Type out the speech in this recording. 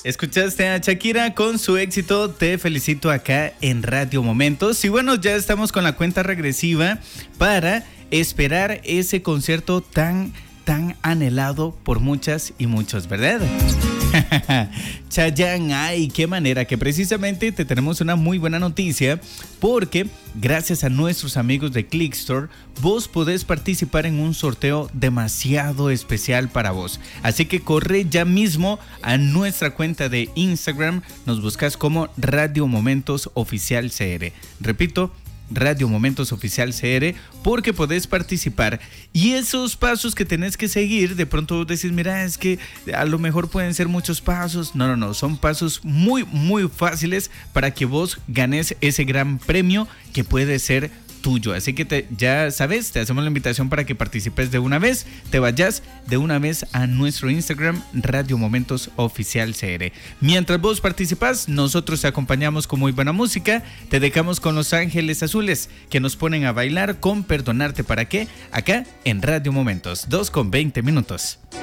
Escuchaste a Shakira con su éxito Te Felicito acá en Radio Momentos. Y bueno, ya estamos con la cuenta regresiva para esperar ese concierto tan anhelado por muchas y muchos, ¿verdad? Chayanne, ay, qué manera, que precisamente te tenemos una muy buena noticia, porque gracias a nuestros amigos de Clickstore, vos podés participar en un sorteo demasiado especial para vos. Así que corre ya mismo a nuestra cuenta de Instagram, nos buscas como Radio Momentos Oficial CR. Repito, Radio Momentos Oficial CR, porque podés participar. Y esos pasos que tenés que seguir, de pronto vos decís, mira, es que a lo mejor pueden ser muchos pasos. No, son pasos muy fáciles para que vos ganes ese gran premio que puede ser tuyo. Así que ya sabes, te hacemos la invitación para que participes de una vez, te vayas de una vez a nuestro Instagram, Radio Momentos Oficial CR. Mientras vos participas, nosotros te acompañamos con muy buena música, te dejamos con Los Ángeles Azules, que nos ponen a bailar con Perdonarte para qué, acá en Radio Momentos, 2:20 minutos.